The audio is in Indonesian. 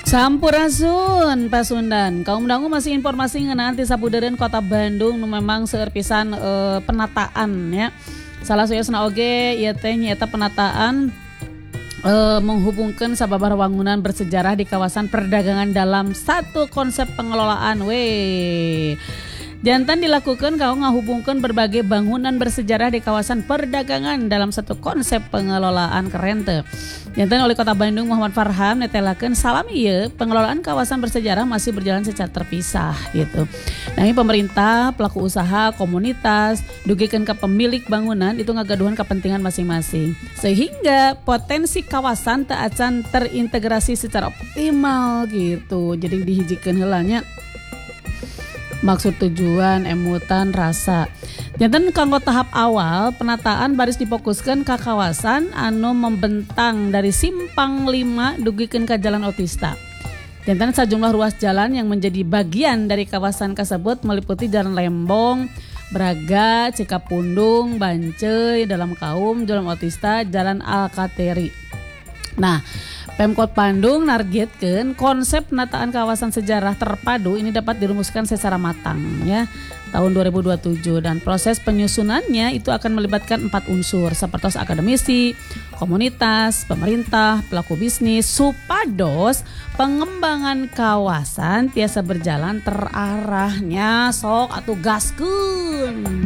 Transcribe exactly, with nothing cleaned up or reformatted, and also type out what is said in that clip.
Sampurasun Pasundan. Kaum dangu masih informasi ngeunaan ti sabudeureun Kota Bandung nu memang seueur pisan e, penataan ya. Salah satunya oge ieu teh nyaeta penataan e, menghubungkan sababaraha bangunan bersejarah di kawasan perdagangan dalam satu konsep pengelolaan. Weh. Jantan dilakukan kau ngahubungkan berbagai bangunan bersejarah di kawasan perdagangan dalam satu konsep pengelolaan keren teu. Jantan oleh Kota Bandung Muhammad Farham netelakeun salam ieu pengelolaan kawasan bersejarah masih berjalan secara terpisah gitu. Nah, ini pemerintah, pelaku usaha, komunitas dugikeun ke pemilik bangunan itu ngagaduhan kepentingan masing-masing. Sehingga potensi kawasan teu acan terintegrasi secara optimal gitu. Jadi dihijikeun heula nya maksud tujuan, emutan, rasa. Janten kanggo tahap awal penataan baris difokuskan ke kawasan anu membentang dari Simpang lima dugikeun ka Jalan Otista. Janten sejumlah ruas jalan yang menjadi bagian dari kawasan tersebut meliputi Jalan Lembong, Braga, Cikapundung, Banceu, Dalam Kaum, Jalan Otista, Jalan Alkatiri. Nah, Pemkot Bandung nargetkeun konsep penataan kawasan sejarah terpadu ini dapat dirumuskan secara matang ya tahun dua ribu dua puluh tujuh, dan proses penyusunannya itu akan melibatkan empat unsur seperti akademisi, komunitas, pemerintah, pelaku bisnis supados pengembangan kawasan tiasa berjalan terarahnya sok atuh gaskeun.